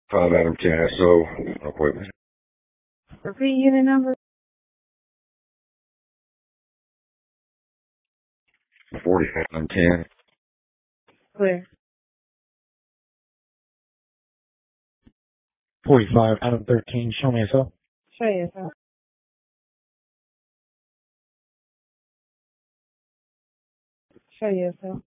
5 Adam 10 SO equipment. Repeat unit number. 40 Adam 10. Clear. 45 Adam 13. Show me SO. Show yourself. Show yourself.